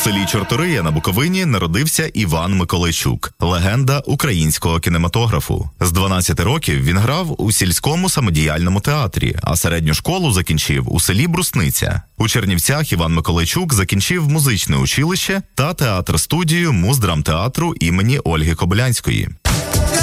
селі Чортория на Буковині народився Іван Миколайчук, легенда українського кінематографу. З 12 років він грав у сільському самодіяльному театрі, а середню школу закінчив у селі Брусниця. У Чернівцях Іван Миколайчук закінчив музичне училище та театр-студію Муздрамтеатру імені Ольги Кобилянської.